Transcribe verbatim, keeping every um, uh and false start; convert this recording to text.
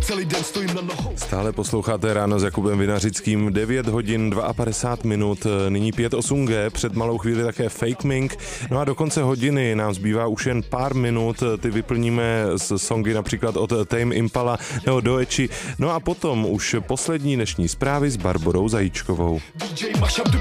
celý den stojím na nohou. Stále posloucháte Ráno s Jakubem Vinařickým, devět hodin padesát dva minut, nyní pět osm G, před malou chvíli také Fake Mink. No a do konce hodiny nám zbývá už jen pár minut, ty vyplníme z songy například od Tame Impala nebo Doechi. No a potom už poslední dnešní zprávy s Barborou Zajíčkovou. D J Mashup,